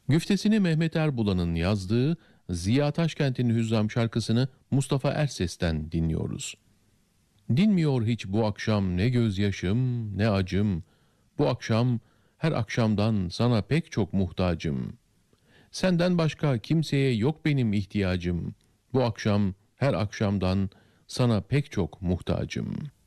Güftesini Mehmet Erbulan'ın yazdığı Ziya Taşkent'in Hüzzam şarkısını Mustafa Erses'ten dinliyoruz. Dinmiyor hiç bu akşam ne gözyaşım ne acım. Bu akşam her akşamdan sana pek çok muhtacım. Senden başka kimseye yok benim ihtiyacım. Bu akşam her akşamdan sana pek çok muhtacım.''